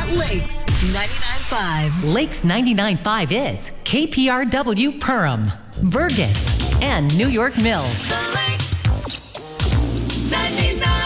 Lakes 99.5. Lakes 99.5 is KPRW Perham, Vergas, and New York Mills. The Lakes 99.5.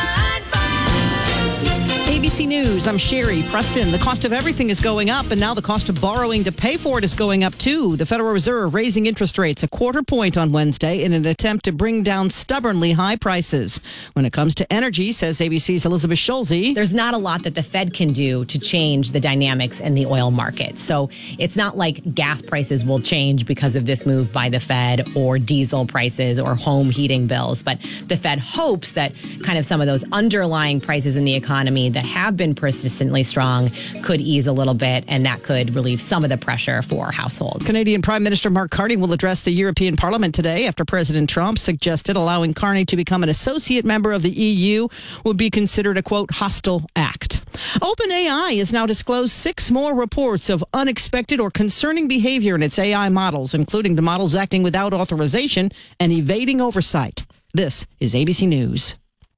ABC News, I'm Sherry Preston. The cost of everything is going up, and now the cost of borrowing to pay for it is going up, too. The Federal Reserve raising interest rates a quarter point on Wednesday in an attempt to bring down stubbornly high prices. When it comes to energy, says ABC's Elizabeth Schulze, there's not a lot that the Fed can do to change the dynamics in the oil market. So it's not like gas prices will change because of this move by the Fed, or diesel prices, or home heating bills. But the Fed hopes that kind of some of those underlying prices in the economy that have been persistently strong could ease a little bit, and that could relieve some of the pressure for households. Canadian Prime Minister Mark Carney will address the European Parliament today after President Trump suggested allowing Carney to become an associate member of the EU would be considered a, quote, hostile act. OpenAI has now disclosed 6 more reports of unexpected or concerning behavior in its AI models, including the models acting without authorization and evading oversight. This is ABC News.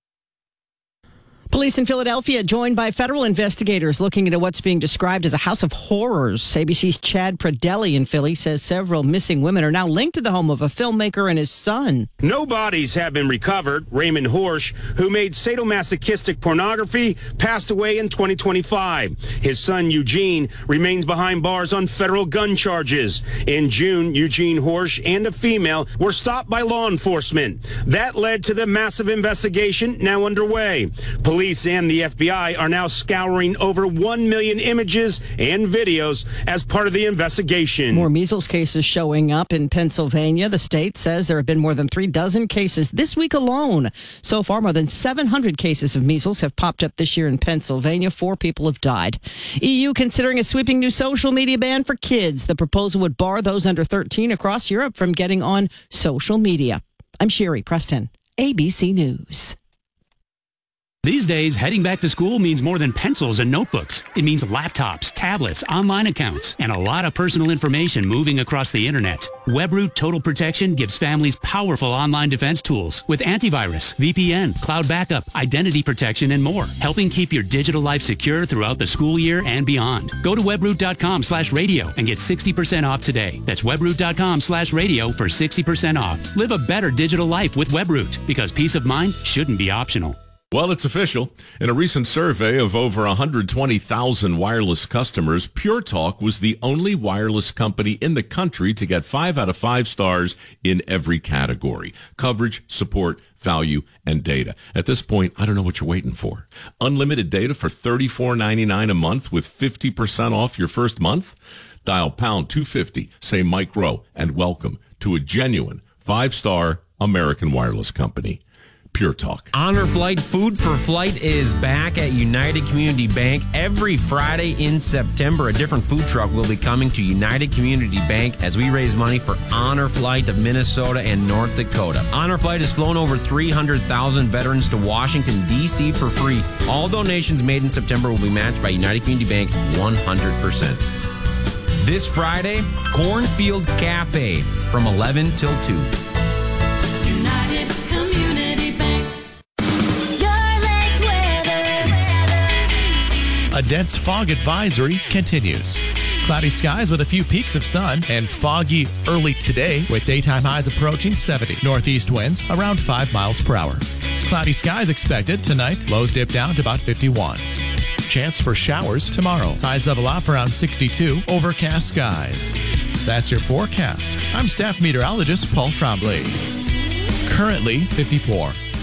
Police in Philadelphia joined by federal investigators looking into what's being described as a house of horrors. ABC's Chad Pradelli in Philly says several missing women are now linked to the home of a filmmaker and his son. No bodies have been recovered. Raymond Horsch, who made sadomasochistic pornography, passed away in 2025. His son, Eugene, remains behind bars on federal gun charges. In June, Eugene Horsch and a female were stopped by law enforcement. That led to the massive investigation now underway. Police and the FBI are now scouring over 1 million images and videos as part of the investigation. More measles cases showing up in Pennsylvania. The state says there have been more than 36 cases this week alone. So far, more than 700 cases of measles have popped up this year in Pennsylvania. 4 people have died. EU considering a sweeping new social media ban for kids. The proposal would bar those under 13 across Europe from getting on social media. I'm Sherry Preston, ABC News. These days, heading back to school means more than pencils and notebooks. It means laptops, tablets, online accounts, and a lot of personal information moving across the internet. WebRoot Total Protection gives families powerful online defense tools with antivirus, VPN, cloud backup, identity protection, and more, helping keep your digital life secure throughout the school year and beyond. Go to webroot.com/radio and get 60% off today. That's webroot.com/radio for 60% off. Live a better digital life with WebRoot, because peace of mind shouldn't be optional. Well, it's official. In a recent survey of over 120,000 wireless customers, Pure Talk was the only wireless company in the country to get 5 out of 5 stars in every category: coverage, support, value, and data. At this point, I don't know what you're waiting for. Unlimited data for $34.99 a month with 50% off your first month? Dial pound 250, say Mike Rowe, and welcome to a genuine 5-star American wireless company. Pure Talk. Honor Flight Food for Flight is back at United Community Bank every Friday in September. A different food truck will be coming to United Community Bank as we raise money for Honor Flight of Minnesota and North Dakota. Honor Flight has flown over 300,000 veterans to Washington, D.C. for free. All donations made in September will be matched by United Community Bank 100%. This Friday, Cornfield Cafe from 11 till 2. United Community Bank. A dense fog advisory continues. Cloudy skies with a few peaks of sun and foggy early today with daytime highs approaching 70. Northeast winds around 5 miles per hour. Cloudy skies expected tonight. Lows dip down to about 51. Chance for showers tomorrow. Highs level off around 62. Overcast skies. That's your forecast. I'm staff meteorologist Paul Trombley. Currently 54.